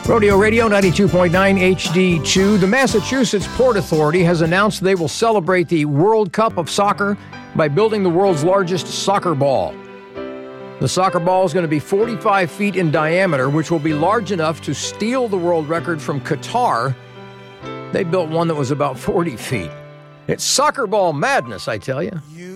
Rodeo Radio 92.9 HD2. The Massachusetts Port Authority has announced they will celebrate the World Cup of Soccer by building the world's largest soccer ball. The soccer ball is going to be 45 feet in diameter, which will be large enough to steal the world record from Qatar. They built one that was about 40 feet. It's soccer ball madness, I tell you.